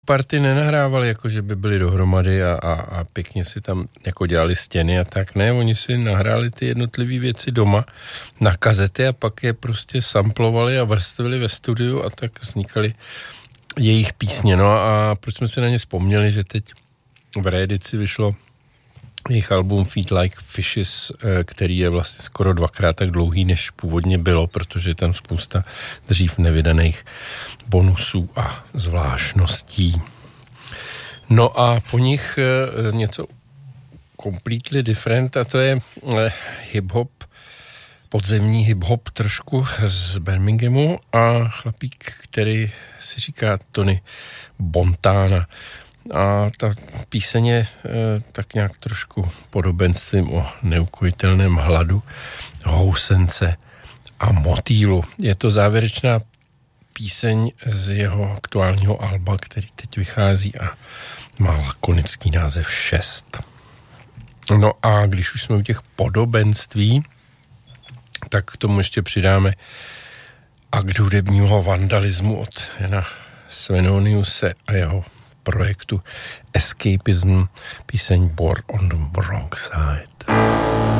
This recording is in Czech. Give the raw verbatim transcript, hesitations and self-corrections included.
party nenahrávali, jako že by byli dohromady a, a, a pěkně si tam jako dělali stěny a tak. Ne, oni si nahráli ty jednotlivé věci doma na kazety a pak je prostě samplovali a vrstvili ve studiu a tak vznikaly jejich písně. No a proč jsme si na ně vzpomněli, že teď v reedici vyšlo jejich album Feed Like Fishes, který je vlastně skoro dvakrát tak dlouhý, než původně bylo, protože je tam spousta dřív nevydaných bonusů a zvláštností. No a po nich něco completely different a to je hip-hop, podzemní hip-hop trošku z Birminghamu a chlapík, který si říká Tony Bontana. A ta píseň je e, tak nějak trošku podobenstvím o neukojitelném hladu, housence a motýlu. Je to závěrečná píseň z jeho aktuálního alba, který teď vychází a má lakonický název šest. No a když už jsme u těch podobenství, tak k tomu ještě přidáme akt hudebního vandalismu od Jana Svenoniuse a jeho projektu Escapism, píseň Born on the Wrong Side.